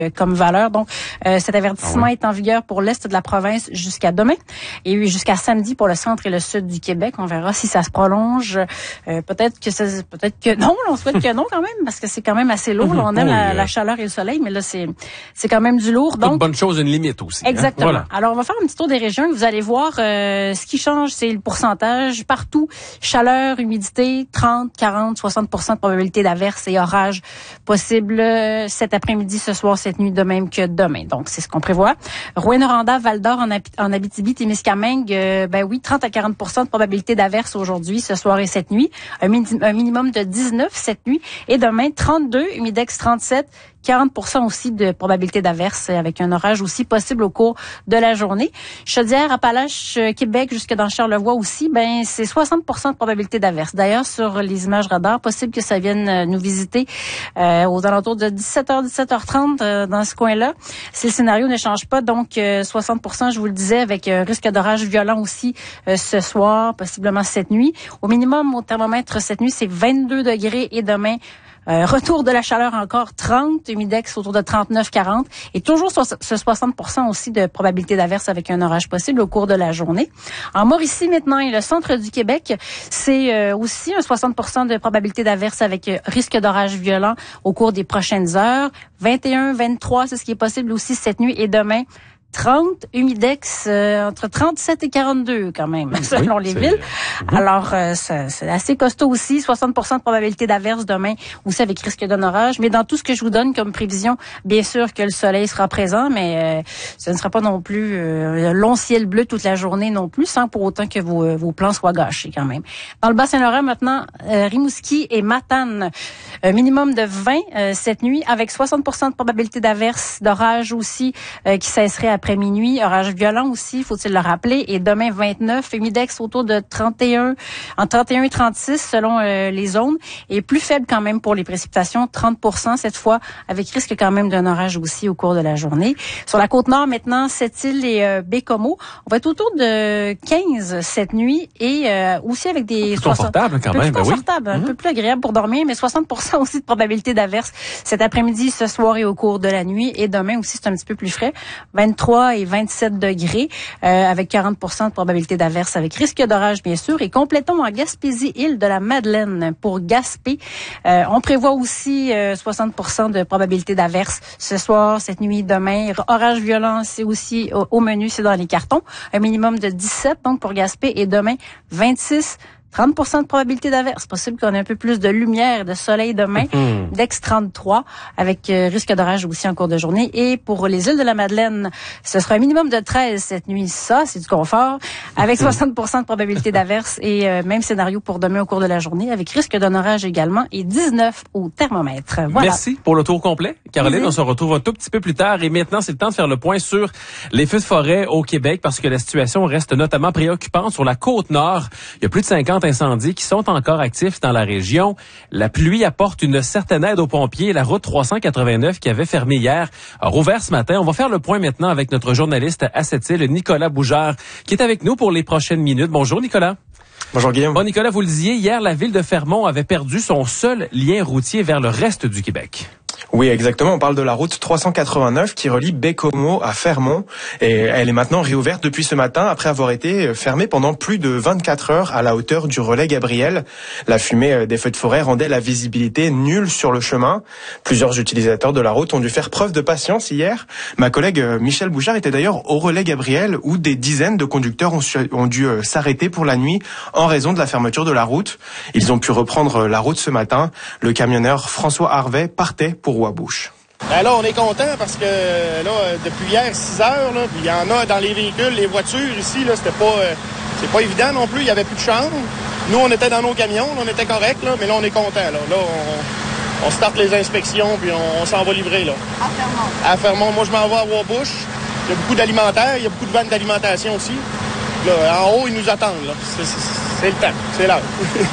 comme valeur. Donc, cet avertissement est en vigueur pour l'est de la province jusqu'à demain et jusqu'à samedi pour le centre et le sud du Québec. On verra si ça se prolonge. Peut-être que non. On souhaite que non quand même parce que c'est quand même assez lourd. Là, on aime la chaleur et le soleil, mais là c'est quand même du lourd. Donc, toute bonne chose, une limite aussi. Exactement. Hein? Voilà. Alors, on va faire un petit tour des régions et vous allez voir ce qui change, c'est le pourcentage. Partout, chaleur, humidité, 30, 40, 60% de probabilité d'averse et orage possible cet après-midi, ce soir, cette nuit, de même que demain. Donc, c'est ce qu'on prévoit. Rouyn-Noranda, Val-d'Or, en Abitibi-Témiscamingue, 30 à 40% de probabilité d'averse aujourd'hui, ce soir et cette nuit. Un minimum de 19 cette nuit. Et demain, 32, humidex 37, 40% aussi de probabilité d'averse avec un orage aussi possible au cours de la journée. Chaudière, Appalaches, Québec, jusque dans Charlevoix aussi, c'est 60% de probabilité d'averse. D'ailleurs, sur les images radar, possible que ça vienne nous visiter aux alentours de 17h, 17h30 dans ce coin-là. Si le scénario ne change pas, donc 60%, je vous le disais, avec risque d'orage violent aussi ce soir, possiblement cette nuit. Au minimum, au thermomètre cette nuit, c'est 22 degrés et demain, retour de la chaleur encore 30, humidex autour de 39-40 et toujours ce 60% aussi de probabilité d'averse avec un orage possible au cours de la journée. En Mauricie maintenant et le centre du Québec, c'est aussi un 60% de probabilité d'averse avec risque d'orage violent au cours des prochaines heures. 21, 23, c'est ce qui est possible aussi cette nuit et demain. 30, humidex entre 37 et 42 quand même, selon les villes. Alors, c'est assez costaud aussi. 60% de probabilité d'averse demain, aussi avec risque d'un orage. Mais dans tout ce que je vous donne comme prévision, bien sûr que le soleil sera présent, mais ce ne sera pas non plus long ciel bleu toute la journée non plus, sans pour autant que vos plans soient gâchés quand même. Dans le Bas-Saint-Laurent maintenant, Rimouski et Matane, minimum de 20 cette nuit, avec 60% de probabilité d'averse, d'orage aussi, qui cesserait après minuit, orage violent aussi, faut-il le rappeler, et demain 29, humidex autour de 31, entre 31 et 36 selon les zones, et plus faible quand même pour les précipitations, 30% cette fois, avec risque quand même d'un orage aussi au cours de la journée. Sur la Côte-Nord maintenant, Sept-Îles et Baie-Comeau, on va être autour de 15 cette nuit, et aussi avec des... Plus confortable quand même, confortable, un peu plus agréable pour dormir, mais 60% aussi de probabilité d'averse cet après-midi, ce soir et au cours de la nuit, et demain aussi c'est un petit peu plus frais, 23 et 27 degrés, avec 40% de probabilité d'averse avec risque d'orage, bien sûr. Et complétons en Gaspésie, île de la Madeleine pour Gaspé. On prévoit aussi 60% de probabilité d'averse ce soir, cette nuit, demain. Orage violent, c'est aussi au menu, c'est dans les cartons. Un minimum de 17, donc pour Gaspé. Et demain, 26 30% de probabilité d'averse. Possible qu'on ait un peu plus de lumière et de soleil demain. Dex 33, avec risque d'orage aussi en cours de journée. Et pour les îles de la Madeleine, ce sera un minimum de 13 cette nuit. Ça, c'est du confort. Avec 60% de probabilité d'averse et même scénario pour demain au cours de la journée, avec risque d'un orage également et 19 au thermomètre. Voilà. Merci pour le tour complet. Caroline, on se retrouve un tout petit peu plus tard. Et maintenant, c'est le temps de faire le point sur les feux de forêt au Québec parce que la situation reste notamment préoccupante sur la Côte-Nord. Il y a plus de 50 incendies qui sont encore actifs dans la région. La pluie apporte une certaine aide aux pompiers. La route 389 qui avait fermé hier a rouvert ce matin. On va faire le point maintenant avec notre journaliste à Sept-Îles, Nicolas Bougère, qui est avec nous pour les prochaines minutes. Bonjour Nicolas. Bonjour Guillaume. Bon Nicolas, vous le disiez, hier la ville de Fermont avait perdu son seul lien routier vers le reste du Québec. Oui, exactement. On parle de la route 389 qui relie Baie-Comeau à Fermont et elle est maintenant réouverte depuis ce matin après avoir été fermée pendant plus de 24 heures à la hauteur du relais Gabriel. La fumée des feux de forêt rendait la visibilité nulle sur le chemin. Plusieurs utilisateurs de la route ont dû faire preuve de patience hier. Ma collègue Michel Bouchard était d'ailleurs au relais Gabriel où des dizaines de conducteurs ont dû s'arrêter pour la nuit en raison de la fermeture de la route. Ils ont pu reprendre la route ce matin. Le camionneur François Harvet partait pour Ouabouche. Ben là, on est content parce que là, depuis hier, 6 heures, là, il y en a dans les véhicules, les voitures ici, là, c'est pas évident non plus, il y avait plus de chambre. Nous, on était dans nos camions, on était corrects, là, mais là, on est content. Là, on starte les inspections, puis on s'en va livrer, là. À Fermont. À Fermont. Moi, je m'en vais à Ouabouche. Il y a beaucoup d'alimentaires, il y a beaucoup de vannes d'alimentation aussi. Là, en haut, ils nous attendent, là. C'est le temps, c'est l'heure.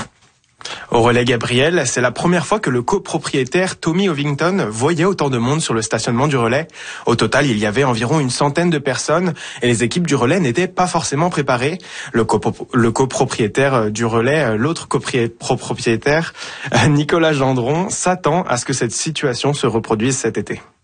Au relais Gabriel, c'est la première fois que le copropriétaire Tommy Ovington voyait autant de monde sur le stationnement du relais. Au total, il y avait environ une centaine de personnes et les équipes du relais n'étaient pas forcément préparées. Le copropriétaire du relais, l'autre copropriétaire, Nicolas Gendron, s'attend à ce que cette situation se reproduise cet été.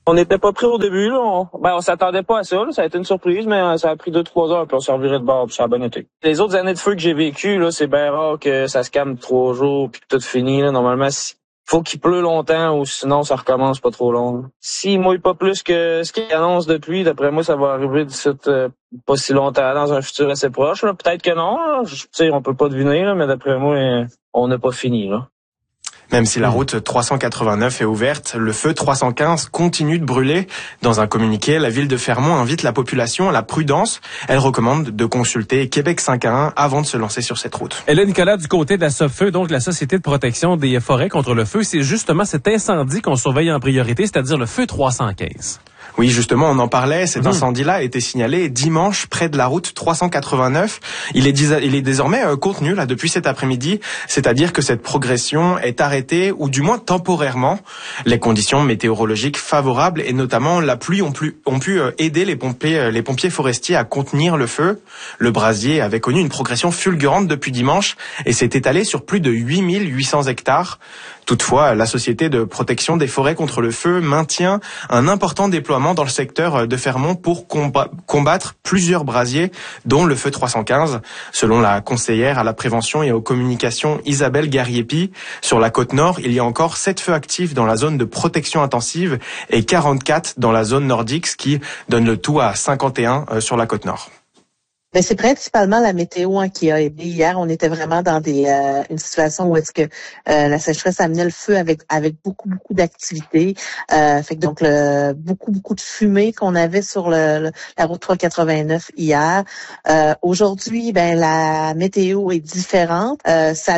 On n'était pas prêts au début, là. On s'attendait pas à ça, là. Ça a été une surprise, mais ça a pris 2-3 heures, puis on s'est reviré de bord, puis ça a bien été. Les autres années de feu que j'ai vécues, là, c'est bien rare que ça se calme 3 jours, puis que tout finit, là. Normalement, faut qu'il pleut longtemps, ou sinon, ça recommence pas trop long. S'il mouille pas plus que ce qu'il annonce de pluie, d'après moi, ça va arriver d'ici pas si longtemps, dans un futur assez proche, là. Peut-être que non, là. On peut pas deviner, là, mais d'après moi, on n'a pas fini, là. Même si la route 389 est ouverte, le feu 315 continue de brûler. Dans un communiqué, la ville de Fermont invite la population à la prudence. Elle recommande de consulter Québec 511 avant de se lancer sur cette route. Et là, Nicolas, du côté de la SOFEU, donc la Société de protection des forêts contre le feu, c'est justement cet incendie qu'on surveille en priorité, c'est-à-dire le feu 315. Oui, justement, on en parlait. Cet incendie-là a été signalé dimanche près de la route 389. Il est désormais contenu là depuis cet après-midi, c'est-à-dire que cette progression est arrêtée ou du moins temporairement. Les conditions météorologiques favorables et notamment la pluie ont pu aider les pompiers forestiers à contenir le feu. Le brasier avait connu une progression fulgurante depuis dimanche et s'est étalé sur plus de 8800 hectares. Toutefois, la Société de protection des forêts contre le feu maintient un important déploiement dans le secteur de Fermont pour combattre plusieurs brasiers, dont le feu 315. Selon la conseillère à la prévention et aux communications Isabelle Gariepi, sur la côte nord, il y a encore 7 feux actifs dans la zone de protection intensive et 44 dans la zone nordique, ce qui donne le tout à 51 sur la côte nord. Ben c'est principalement la météo qui a aidé. Hier, on était vraiment dans une situation où est-ce que la sécheresse amenait le feu avec beaucoup d'activités. Fait que donc beaucoup de fumée qu'on avait sur la route 389 hier. Aujourd'hui, ben la météo est différente. Ça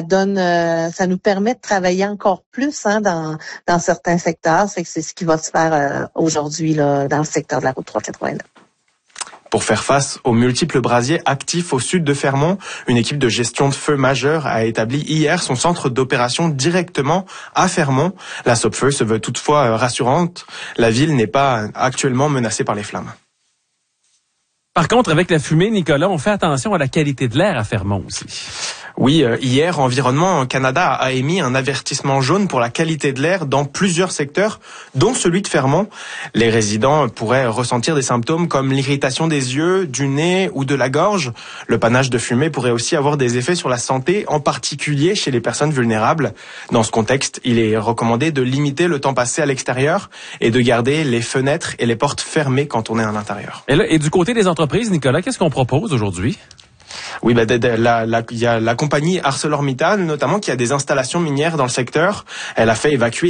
nous permet de travailler encore plus dans certains secteurs. Fait que c'est ce qui va se faire aujourd'hui là dans le secteur de la route 389. Pour faire face aux multiples brasiers actifs au sud de Fermont, une équipe de gestion de feu majeur a établi hier son centre d'opération directement à Fermont. La SOFEU se veut toutefois rassurante. La ville n'est pas actuellement menacée par les flammes. Par contre, avec la fumée, Nicolas, on fait attention à la qualité de l'air à Fermont aussi. Oui, hier, Environnement Canada a émis un avertissement jaune pour la qualité de l'air dans plusieurs secteurs, dont celui de Fermont. Les résidents pourraient ressentir des symptômes comme l'irritation des yeux, du nez ou de la gorge. Le panache de fumée pourrait aussi avoir des effets sur la santé, en particulier chez les personnes vulnérables. Dans ce contexte, il est recommandé de limiter le temps passé à l'extérieur et de garder les fenêtres et les portes fermées quand on est à l'intérieur. Et du côté des entreprises, Nicolas, qu'est-ce qu'on propose aujourd'hui? Oui, il y a la compagnie ArcelorMittal, notamment, qui a des installations minières dans le secteur. Elle a fait évacuer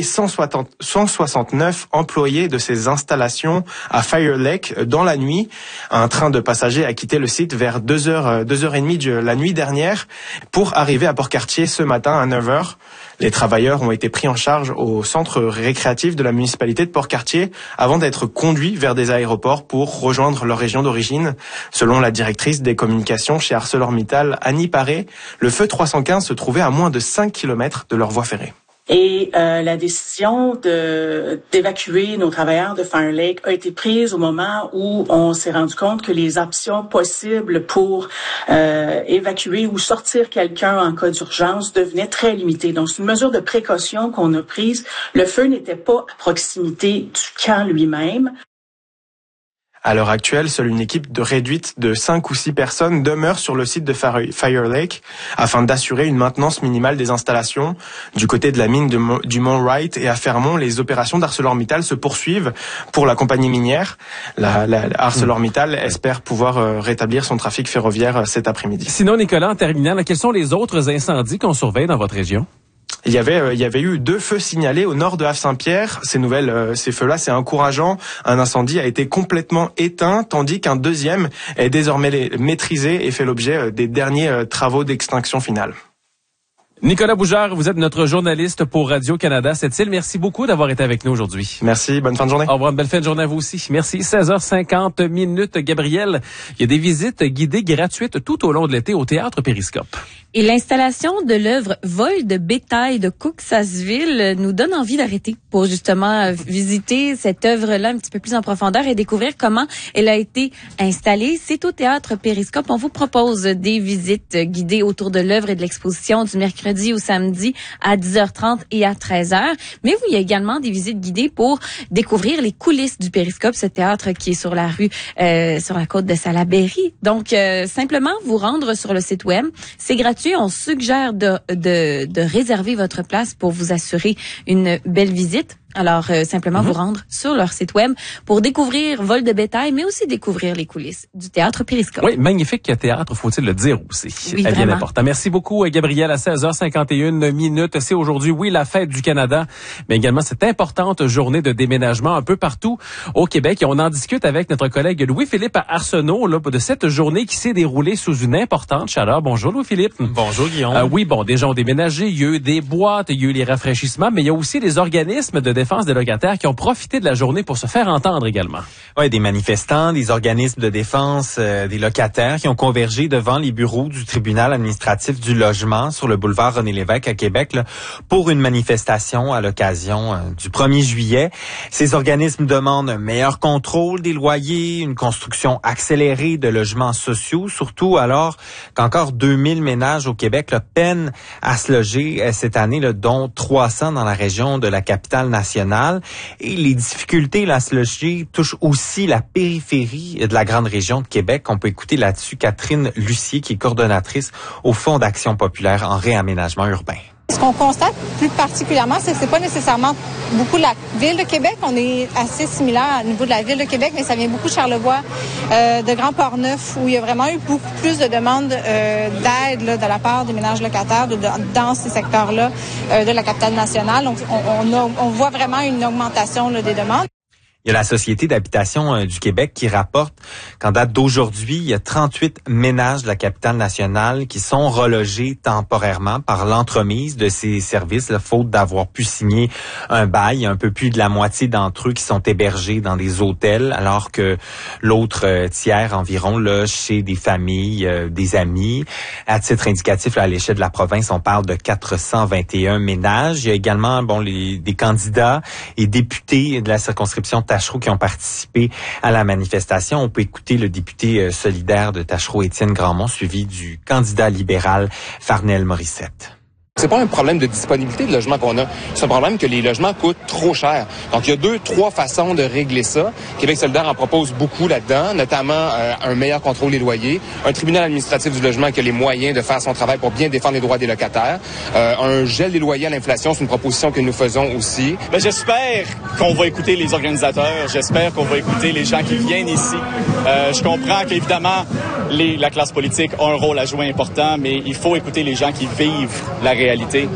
169 employés de ces installations à Fire Lake dans la nuit. Un train de passagers a quitté le site vers 2h30 de la nuit dernière pour arriver à Port-Cartier ce matin à 9h. Les travailleurs ont été pris en charge au centre récréatif de la municipalité de Port-Cartier avant d'être conduits vers des aéroports pour rejoindre leur région d'origine. Selon la directrice des communications chez ArcelorMittal, Annie Paré, le feu 315 se trouvait à moins de 5 km de leur voie ferrée. Et la décision d'évacuer nos travailleurs de Fire Lake a été prise au moment où on s'est rendu compte que les options possibles pour évacuer ou sortir quelqu'un en cas d'urgence devenaient très limitées. Donc, c'est une mesure de précaution qu'on a prise. Le feu n'était pas à proximité du camp lui-même. À l'heure actuelle, seule une équipe réduite de 5 ou 6 personnes demeure sur le site de Fire Lake afin d'assurer une maintenance minimale des installations. Du côté de la mine du Mont Wright et à Fermont, les opérations d'ArcelorMittal se poursuivent pour la compagnie minière. ArcelorMittal espère pouvoir rétablir son trafic ferroviaire cet après-midi. Sinon, Nicolas, en terminant, quels sont les autres incendies qu'on surveille dans votre région? Il y avait eu 2 feux signalés au nord de Havre-Saint-Pierre. Ces feux-là, c'est encourageant. Un incendie a été complètement éteint, tandis qu'un deuxième est désormais maîtrisé et fait l'objet des derniers travaux d'extinction finale. Nicolas Bougère, vous êtes notre journaliste pour Radio-Canada Sept-Îles. Merci beaucoup d'avoir été avec nous aujourd'hui. Merci, bonne fin de journée. Au revoir, une belle fin de journée à vous aussi. Merci. 16h50. Gabriel, il y a des visites guidées gratuites tout au long de l'été au Théâtre Périscope. Et l'installation de l'œuvre Vol de bétail de Cooksasville nous donne envie d'arrêter pour justement visiter cette œuvre-là un petit peu plus en profondeur et découvrir comment elle a été installée. C'est au Théâtre Périscope. On vous propose des visites guidées autour de l'œuvre et de l'exposition du mercredi mercredi ou samedi à 10h30 et à 13h. Mais il y a également des visites guidées pour découvrir les coulisses du Périscope, ce théâtre qui est sur la rue, sur la côte de Salaberry. Donc, simplement vous rendre sur le site web. C'est gratuit. On suggère de réserver votre place pour vous assurer une belle visite. Alors, simplement vous rendre sur leur site web pour découvrir Vol de bétail, mais aussi découvrir les coulisses du théâtre Périscope. Oui, magnifique théâtre, faut-il le dire aussi. Oui, bien vraiment. important. Merci beaucoup, Gabrielle, à 16h51. C'est aujourd'hui, oui, la fête du Canada, mais également cette importante journée de déménagement un peu partout au Québec. Et on en discute avec notre collègue Louis-Philippe Arsenault là, de cette journée qui s'est déroulée sous une importante chaleur. Bonjour, Louis-Philippe. Bonjour, Guillaume. Oui, bon, des gens ont déménagé, il y a eu des boîtes, il y a eu les rafraîchissements, mais il y a aussi des organismes de défense des locataires qui ont profité de la journée pour se faire entendre également. Oui, des manifestants, des organismes de défense des locataires qui ont convergé devant les bureaux du tribunal administratif du logement sur le boulevard René-Lévesque à Québec là, pour une manifestation à l'occasion du 1er juillet. Ces organismes demandent un meilleur contrôle des loyers, une construction accélérée de logements sociaux, surtout alors qu'encore 2000 ménages au Québec là, peinent à se loger cette année, là, dont 300 dans la région de la capitale nationale. Et les difficultés là, à se loger touchent aussi la périphérie de la grande région de Québec. On peut écouter là-dessus Catherine Lucier, qui est coordonnatrice au Fonds d'action populaire en réaménagement urbain. Ce qu'on constate plus particulièrement, c'est que c'est pas nécessairement beaucoup la ville de Québec. On est assez similaire au niveau de la ville de Québec, mais ça vient beaucoup de Charlevoix, de Grand Port-Neuf, où il y a vraiment eu beaucoup plus de demandes d'aide là, de la part des ménages locataires dans ces secteurs-là de la capitale nationale. Donc, on voit vraiment une augmentation là, des demandes. Il y a la Société d'habitation du Québec qui rapporte qu'en date d'aujourd'hui, il y a 38 ménages de la capitale nationale qui sont relogés temporairement par l'entremise de ces services, là, faute d'avoir pu signer un bail. Il y a un peu plus de la moitié d'entre eux qui sont hébergés dans des hôtels, alors que l'autre tiers environ là, chez des familles, des amis. À titre indicatif, là, à l'échelle de la province, on parle de 421 ménages. Il y a également des candidats et députés de la circonscription de Tachereau qui ont participé à la manifestation. On peut écouter le député solidaire de Tachereau, Étienne Grandmont, suivi du candidat libéral Farnel Morissette. C'est pas un problème de disponibilité de logement qu'on a. C'est un problème que les logements coûtent trop cher. Donc, il y a 2-3 façons de régler ça. Québec solidaire en propose beaucoup là-dedans, notamment un meilleur contrôle des loyers, un tribunal administratif du logement qui a les moyens de faire son travail pour bien défendre les droits des locataires, un gel des loyers à l'inflation, c'est une proposition que nous faisons aussi. Ben, j'espère qu'on va écouter les organisateurs, j'espère qu'on va écouter les gens qui viennent ici. Je comprends qu'évidemment, la classe politique a un rôle à jouer important, mais il faut écouter les gens qui vivent la réalité.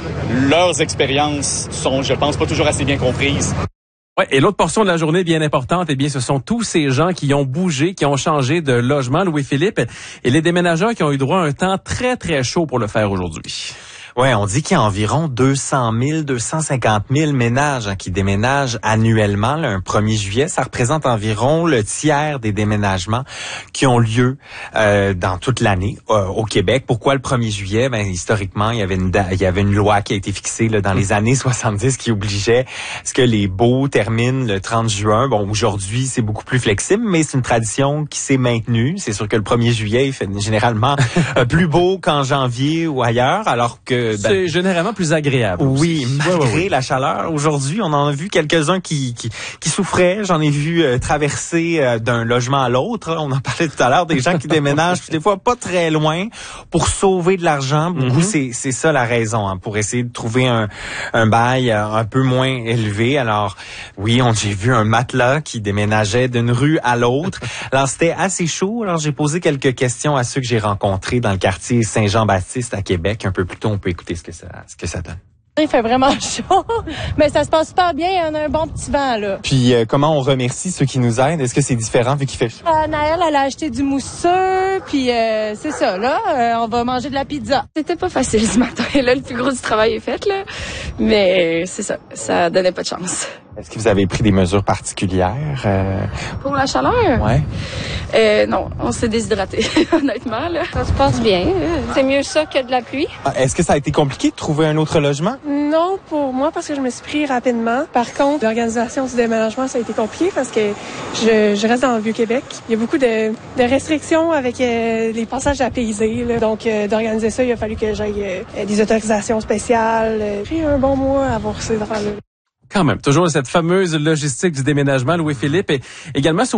Leurs expériences sont, je pense, pas toujours assez bien comprises. Ouais, et l'autre portion de la journée bien importante, eh bien, ce sont tous ces gens qui ont bougé, qui ont changé de logement, Louis-Philippe, et les déménageurs qui ont eu droit à un temps très, très chaud pour le faire aujourd'hui. Ouais, on dit qu'il y a environ 200 000, 250 000 ménages qui déménagent annuellement. Là, un 1er juillet, ça représente environ le tiers des déménagements qui ont lieu dans toute l'année au Québec. Pourquoi le 1er juillet? Ben, historiquement, il y avait une loi qui a été fixée là, dans les années 70 qui obligeait à ce que les baux terminent le 30 juin. Bon, aujourd'hui, c'est beaucoup plus flexible, mais c'est une tradition qui s'est maintenue. C'est sûr que le 1er juillet, il fait généralement plus beau qu'en janvier ou ailleurs, alors que c'est généralement plus agréable. Oui, malgré la chaleur. Aujourd'hui, on en a vu quelques-uns qui souffraient. J'en ai vu traverser d'un logement à l'autre. On en parlait tout à l'heure, des gens qui déménagent des fois pas très loin pour sauver de l'argent. Beaucoup, c'est ça la raison, hein, pour essayer de trouver un bail un peu moins élevé. Alors, oui, j'ai vu un matelas qui déménageait d'une rue à l'autre. Alors, c'était assez chaud. Alors, j'ai posé quelques questions à ceux que j'ai rencontrés dans le quartier Saint-Jean-Baptiste à Québec. Un peu plus tôt, on peut écouter ce que ça donne. Il fait vraiment chaud, mais ça se passe super bien. On a un bon petit vent, là. Puis, comment on remercie ceux qui nous aident? Est-ce que c'est différent vu qu'il fait chaud? Naël, elle a acheté du mousseux, puis c'est ça, là. On va manger de la pizza. C'était pas facile ce matin. Là, le plus gros du travail est fait, là. Mais c'est ça. Ça donnait pas de chance. Est-ce que vous avez pris des mesures particulières? Pour la chaleur? Ouais. Non, on s'est déshydraté, honnêtement, là. Ça se passe bien. C'est mieux ça que de la pluie. Est-ce que ça a été compliqué de trouver un autre logement? Non, pour moi, parce que je me suis pris rapidement. Par contre, l'organisation du déménagement, ça a été compliqué parce que je reste dans le Vieux-Québec. Il y a beaucoup de restrictions avec les passages apaisés. Là. Donc, d'organiser ça, il a fallu que j'aille des autorisations spéciales. J'ai pris un bon mois à avoir ces affaires-là. Quand même, toujours cette fameuse logistique du déménagement, Louis-Philippe, et également